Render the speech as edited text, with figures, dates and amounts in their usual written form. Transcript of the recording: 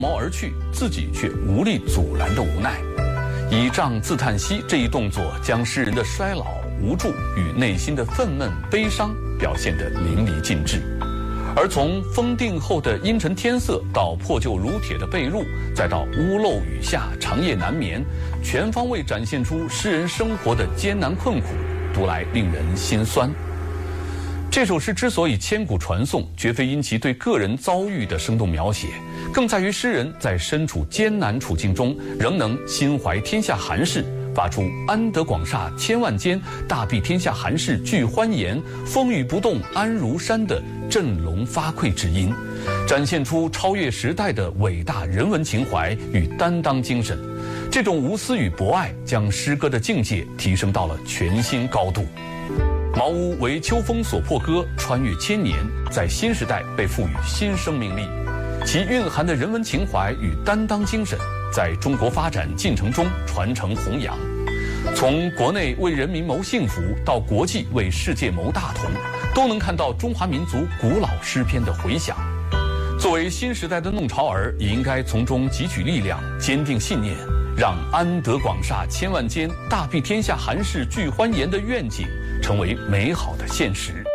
毛而去，自己却无力阻拦的无奈。倚杖自叹息这一动作，将诗人的衰老、无助与内心的愤懑、悲伤表现得淋漓尽致。而从封定后的阴沉天色，到破旧如铁的被褥，再到屋漏雨下、长夜难眠，全方位展现出诗人生活的艰难困苦，读来令人心酸。这首诗之所以千古传颂，绝非因其对个人遭遇的生动描写，更在于诗人在身处艰难处境中，仍能心怀天下寒士，发出安得广厦千万间，大庇天下寒士俱欢颜，风雨不动安如山的振聋发聩之音，展现出超越时代的伟大人文情怀与担当精神。这种无私与博爱，将诗歌的境界提升到了全新高度。茅屋为秋风所破歌，穿越千年，在新时代被赋予新生命力。其蕴含的人文情怀与担当精神，在中国发展进程中传承弘扬。从国内为人民谋幸福，到国际为世界谋大同，都能看到中华民族古老诗篇的回响。作为新时代的弄潮儿，也应该从中汲取力量，坚定信念，让安得广厦千万间，大庇天下寒士俱欢颜的愿景成为美好的现实。